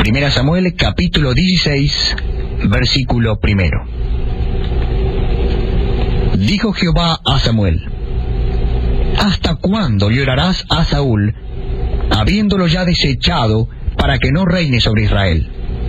Primera Samuel, capítulo 16, versículo 1. Dijo Jehová a Samuel: ¿Hasta cuándo llorarás a Saúl, habiéndolo ya desechado, para que no reine sobre Israel?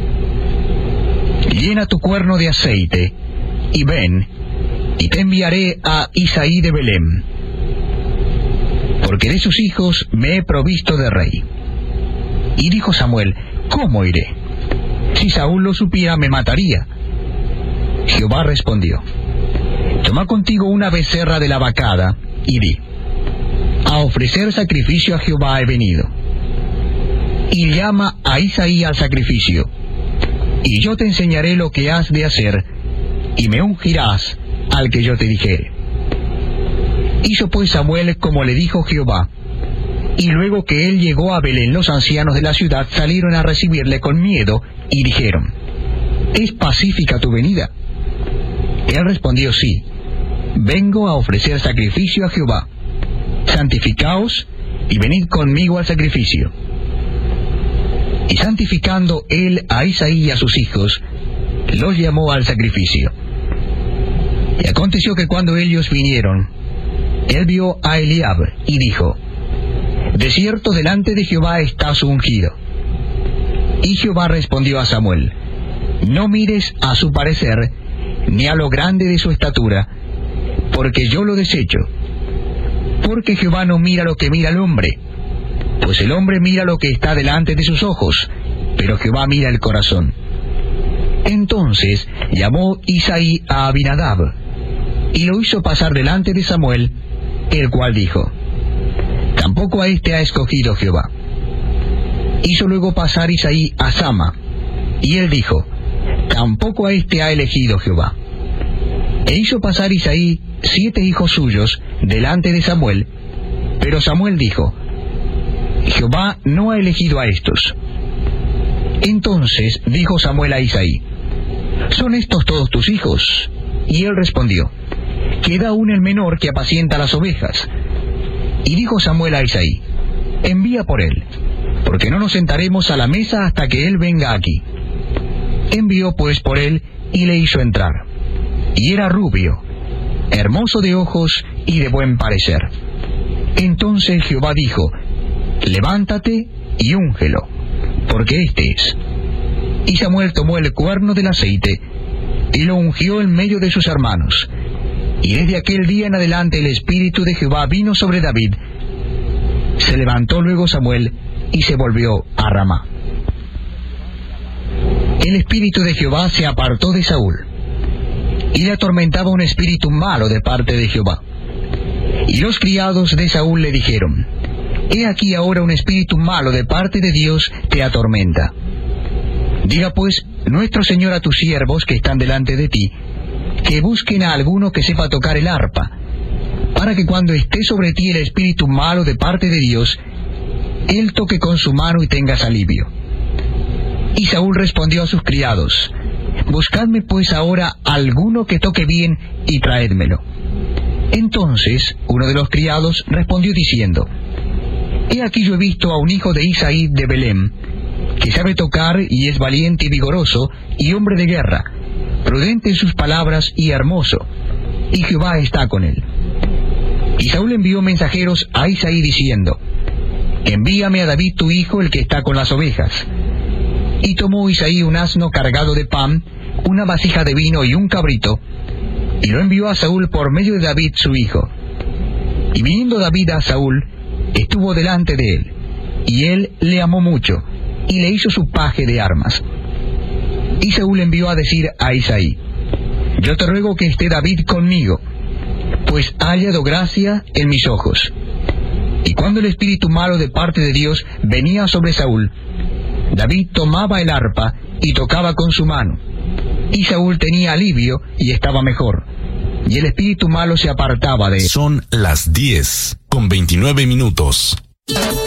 Llena tu cuerno de aceite, y ven, y te enviaré a Isaí de Belem, porque de sus hijos me he provisto de rey. Y dijo Samuel: ¿Cómo iré? Si Saúl lo supiera, me mataría. Jehová respondió: Toma contigo una becerra de la vacada, y di: A ofrecer sacrificio a Jehová he venido. Y llama a Isaí al sacrificio, y yo te enseñaré lo que has de hacer, y me ungirás al que yo te dijere. Hizo pues Samuel como le dijo Jehová, y luego que él llegó a Belén, los ancianos de la ciudad salieron a recibirle con miedo, y dijeron: ¿Es pacífica tu venida? Él respondió: Sí, vengo a ofrecer sacrificio a Jehová. Santificaos, y venid conmigo al sacrificio. Y santificando él a Isaí y a sus hijos, los llamó al sacrificio. Y aconteció que cuando ellos vinieron, él vio a Eliab, y dijo: De cierto delante de Jehová está su ungido. Y Jehová respondió a Samuel: No mires a su parecer, ni a lo grande de su estatura, porque yo lo desecho. Porque Jehová no mira lo que mira el hombre, pues el hombre mira lo que está delante de sus ojos, pero Jehová mira el corazón. Entonces llamó Isaí a Abinadab, y lo hizo pasar delante de Samuel, el cual dijo: Tampoco a este ha escogido Jehová. Hizo luego pasar Isaí a Sama, y él dijo: Tampoco a este ha elegido Jehová. E hizo pasar Isaí 7 hijos suyos delante de Samuel, pero Samuel dijo: Jehová no ha elegido a estos. Entonces dijo Samuel a Isaí: ¿Son estos todos tus hijos? Y él respondió: Queda aún el menor que apacienta las ovejas. Y dijo Samuel a Isaí: Envía por él, porque no nos sentaremos a la mesa hasta que él venga aquí. Envió pues por él, y le hizo entrar. Y era rubio, hermoso de ojos y de buen parecer. Entonces Jehová dijo: Levántate y úngelo, porque este es. Y Samuel tomó el cuerno del aceite, y lo ungió en medio de sus hermanos. Y desde aquel día en adelante el Espíritu de Jehová vino sobre David. Se levantó luego Samuel, y se volvió a Ramá. El Espíritu de Jehová se apartó de Saúl, y le atormentaba un espíritu malo de parte de Jehová. Y los criados de Saúl le dijeron: He aquí ahora un espíritu malo de parte de Dios te atormenta. Diga pues nuestro Señor a tus siervos que están delante de ti, que busquen a alguno que sepa tocar el arpa, para que cuando esté sobre ti el espíritu malo de parte de Dios, él toque con su mano y tengas alivio. Y Saúl respondió a sus criados: Buscadme pues ahora alguno que toque bien y traédmelo. Entonces uno de los criados respondió diciendo: He aquí yo he visto a un hijo de Isaí de Belem, que sabe tocar y es valiente y vigoroso, y hombre de guerra, prudente en sus palabras y hermoso, y Jehová está con él. Y Saúl envió mensajeros a Isaí diciendo: Envíame a David tu hijo, el que está con las ovejas. Y tomó Isaí un asno cargado de pan, una vasija de vino y un cabrito, y lo envió a Saúl por medio de David su hijo. Y viniendo David a Saúl, estuvo delante de él, y él le amó mucho, y le hizo su paje de armas. Y Saúl envió a decir a Isaí: Yo te ruego que esté David conmigo, pues ha hallado gracia en mis ojos. Y cuando el espíritu malo de parte de Dios venía sobre Saúl, David tomaba el arpa y tocaba con su mano, y Saúl tenía alivio y estaba mejor, y el espíritu malo se apartaba de él. Son las 10:29.